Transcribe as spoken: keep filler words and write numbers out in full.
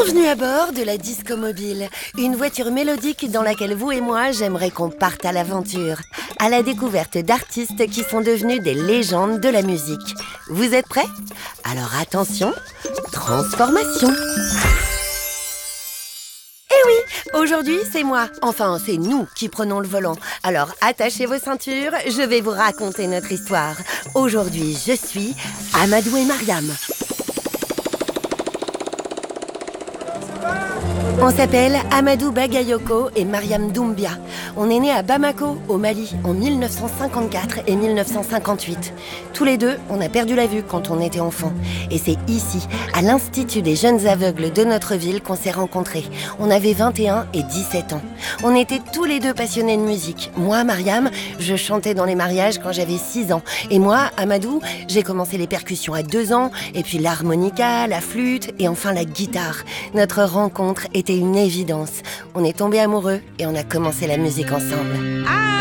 Bienvenue à bord de la Disco Mobile, une voiture mélodique dans laquelle vous et moi, j'aimerais qu'on parte à l'aventure, à la découverte d'artistes qui sont devenus des légendes de la musique. Vous êtes prêts? Alors attention, transformation! Eh oui, aujourd'hui c'est moi, enfin c'est nous qui prenons le volant. Alors attachez vos ceintures, je vais vous raconter notre histoire. Aujourd'hui je suis Amadou et Mariam. On s'appelle Amadou Bagayoko et Mariam Doumbia. On est nés à Bamako, au Mali, en mille neuf cent cinquante-quatre et mille neuf cent cinquante-huit. Tous les deux, on a perdu la vue quand on était enfants. Et c'est ici, à l'Institut des jeunes aveugles de notre ville, qu'on s'est rencontrés. On avait vingt et un et dix-sept ans. On était tous les deux passionnés de musique. Moi, Mariam, je chantais dans les mariages quand j'avais six ans. Et moi, Amadou, j'ai commencé les percussions à deux ans, et puis l'harmonica, la flûte et enfin la guitare. Notre rencontre était une évidence. On est tombés amoureux et on a commencé la musique ensemble. Ah